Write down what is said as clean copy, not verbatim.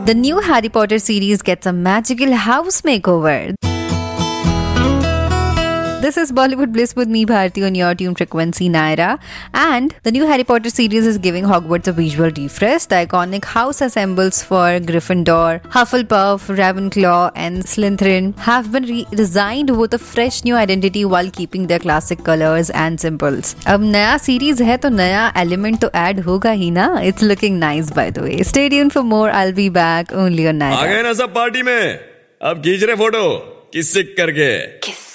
The new Harry Potter series gets a magical house makeover. This is Bollywood Bliss with me, Bharti, on your tune frequency, Naira. And the new Harry Potter series is giving Hogwarts a visual refresh. The iconic house assembles for Gryffindor, Hufflepuff, Ravenclaw and Slytherin have been redesigned with a fresh new identity while keeping their classic colors and symbols. अब नया series है तो नया element तो add होगा ही ना. It's looking nice, by the way. Stay tuned for more. I'll be back only on Naira. आ गए ना सब पार्टी में. अब खींच रहे फोटो किस करके.